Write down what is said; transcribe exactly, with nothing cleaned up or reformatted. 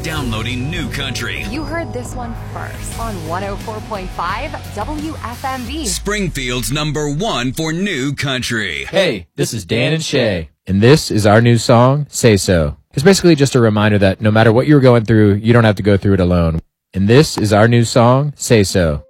downloading New Country. You heard this one first on one oh four point five W F M B. Springfield's number one for New Country. Hey, this is Dan and Shay, and this is our new song, Say So. It's basically just a reminder that no matter what you're going through, you don't have to go through it alone. And this is our new song, Say So.